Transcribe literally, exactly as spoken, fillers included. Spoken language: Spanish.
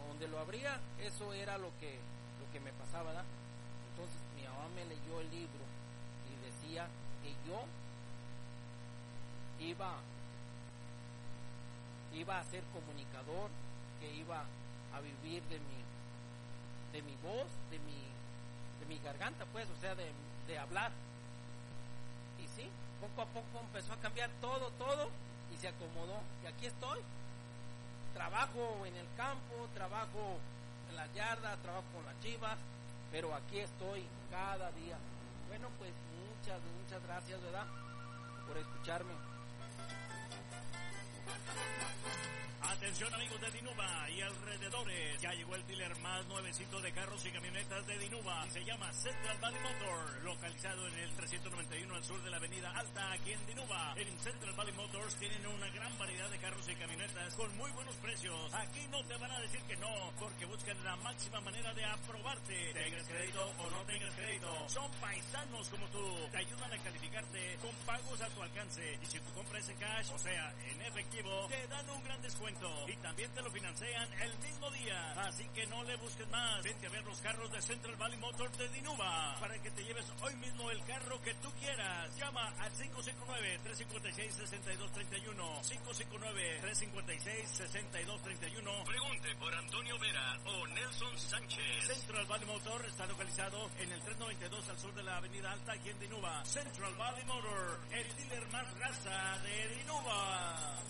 donde lo abría, eso era lo que, lo que me pasaba, ¿verdad? Entonces mi mamá me leyó el libro y decía que yo iba, iba a ser comunicador, que iba a vivir de mi, de mi voz, de mi, de mi garganta, pues, o sea, de, de hablar. Y sí, poco a poco empezó a cambiar todo, todo, y se acomodó. Y aquí estoy. Trabajo en el campo, trabajo en las yardas, trabajo con las chivas, pero aquí estoy cada día. Bueno, pues muchas, muchas gracias, ¿verdad?, por escucharme. Atención, amigos de Dinuba y alrededores, ya llegó el dealer más nuevecito de carros y camionetas de Dinuba, y se llama Central Valley Motor, localizado en el trescientos noventa y uno al sur de la avenida Alta, aquí en Dinuba. En Central Valley Motors tienen una gran variedad de carros y camionetas con muy buenos precios. Aquí no te van a decir que no, porque buscan la máxima manera de aprobarte. Tengas crédito o no tengas crédito, son paisanos como tú. Te ayudan a calificarte con pagos a tu alcance, y si tú compras en cash, o sea, en efectivo, te dan un gran descuento. Y también te lo financian el mismo día. Así que no le busques más. Vente a ver los carros de Central Valley Motors de Dinuba para que te lleves hoy mismo el carro que tú quieras. Llama al cinco cinco nueve, tres cinco seis, seis dos tres uno. cinco cinco nueve, tres cinco seis, seis dos tres uno. Pregunte por Antonio Vera o Nelson Sánchez. Central Valley Motor está localizado en el trescientos noventa y dos al sur de la avenida Alta, aquí en Dinuba. Central Valley Motor, el dealer más raza de Dinuba.